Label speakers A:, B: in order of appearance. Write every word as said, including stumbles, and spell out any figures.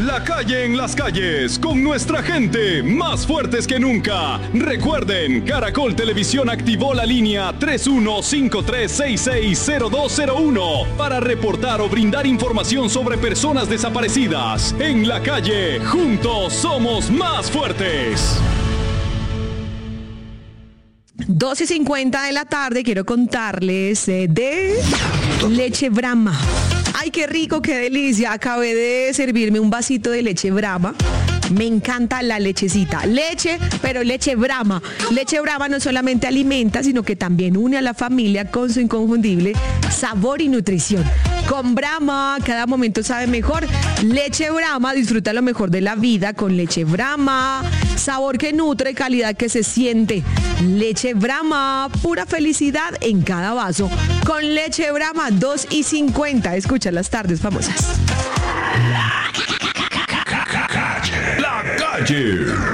A: La calle en las calles, con nuestra gente, más fuertes que nunca. Recuerden, Caracol Televisión activó la línea tres uno cinco tres seis seis cero dos cero uno para reportar o brindar información sobre personas desaparecidas. En la calle, juntos somos más fuertes.
B: doce y cincuenta de la tarde, quiero contarles eh, de leche Brahma. ¡Ay, qué rico, qué delicia! Acabé de servirme un vasito de leche Brahma. Me encanta la lechecita. Leche, pero leche Brahma. Leche Brahma no solamente alimenta, sino que también une a la familia con su inconfundible sabor y nutrición. Con Brahma, cada momento sabe mejor. Leche Brahma, disfruta lo mejor de la vida con leche Brahma. Sabor que nutre, calidad que se siente. Leche Brahma, pura felicidad en cada vaso. Con leche Brahma, dos y cincuenta. Escucha las tardes famosas.
A: La calle.